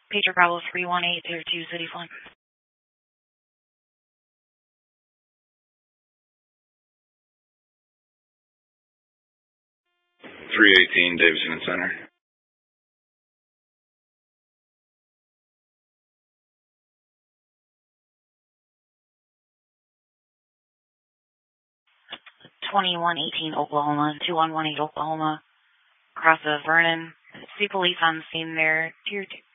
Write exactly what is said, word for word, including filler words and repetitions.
Pager Bravo three one eight zero two City Fund. three eighteen Davidson Center. twenty-one eighteen Oklahoma, two one one eight Oklahoma, across the Vernon. See police on the scene there. Tier two.